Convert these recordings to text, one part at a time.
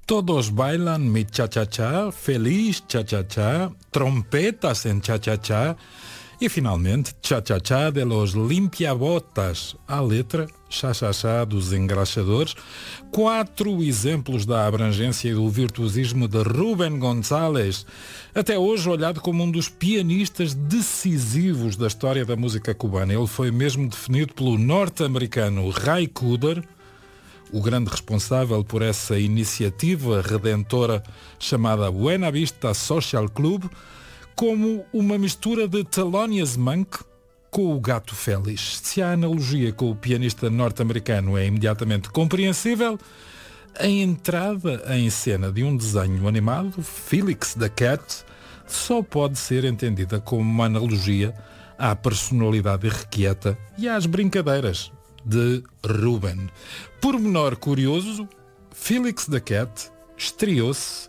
Todos bailan mi cha-cha-cha, feliz cha-cha-cha, trompetas en cha-cha-cha e, finalmente, cha-cha-cha de los limpiabotas, à letra, cha-cha-cha dos engraxadores. 4 exemplos da abrangência e do virtuosismo de Rubén González, até hoje olhado como um dos pianistas decisivos da história da música cubana. Ele foi mesmo definido pelo norte-americano Ray Cooder, o grande responsável por essa iniciativa redentora chamada Buena Vista Social Club, como uma mistura de Thelonious Monk com o Gato Félix. Se a analogia com o pianista norte-americano é imediatamente compreensível, a entrada em cena de um desenho animado, Felix the Cat, só pode ser entendida como uma analogia à personalidade irrequieta e às brincadeiras de Rubén. Pormenor curioso, Felix the Cat estreou-se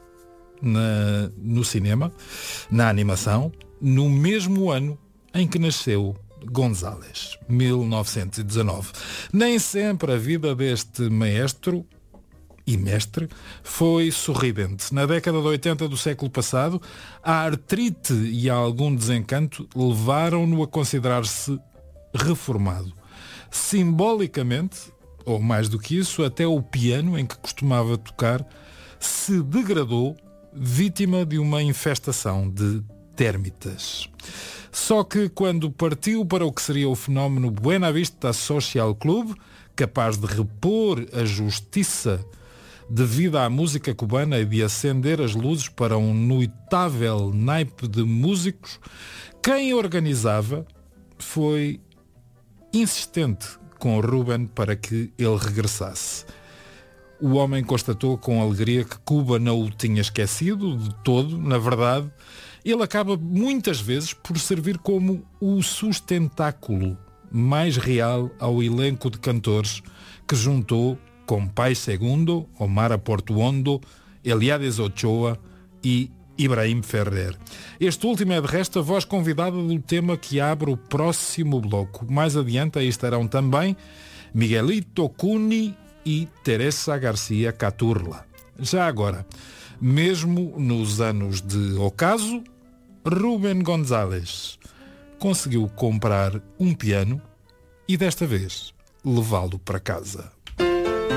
no cinema, na animação, no mesmo ano em que nasceu González, 1919. Nem sempre a vida deste maestro e mestre foi sorridente. Na década de 80 do século passado, a artrite e algum desencanto levaram-no a considerar-se reformado. Simbolicamente, ou mais do que isso, até o piano em que costumava tocar se degradou, vítima de uma infestação de térmitas. Só que quando partiu para o que seria o fenómeno Buena Vista Social Club, capaz de repor a justiça devida à música cubana e de acender as luzes para um notável naipe de músicos, quem organizava foi insistente com Rubén para que ele regressasse. O homem constatou com alegria que Cuba não o tinha esquecido de todo. Na verdade, ele acaba muitas vezes por servir como o sustentáculo mais real ao elenco de cantores que juntou com Pai Segundo, Omar Portuondo, Eliades Ochoa e Ibrahim Ferrer. Este último é de resto a voz convidada do tema que abre o próximo bloco. Mais adiante aí estarão também Miguelito Cuni e Teresa Garcia Caturla. Já agora, mesmo nos anos de ocaso, Rubén González conseguiu comprar um piano e desta vez levá-lo para casa.